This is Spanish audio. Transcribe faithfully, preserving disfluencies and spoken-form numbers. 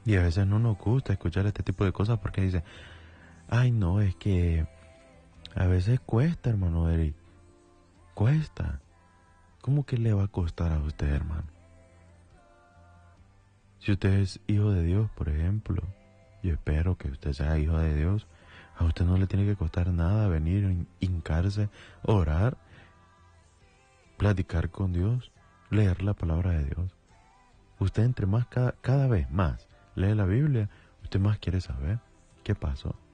Y a veces no nos gusta escuchar este tipo de cosas porque dice, ay no, es que a veces cuesta, hermano Eric, cuesta. ¿Cómo que le va a costar a usted, hermano? Si usted es hijo de Dios, por ejemplo, yo espero que usted sea hijo de Dios, a usted no le tiene que costar nada venir, hincarse, orar, platicar con Dios, leer la palabra de Dios. Usted entre más, cada, cada vez más lee la Biblia, usted más quiere saber qué pasó.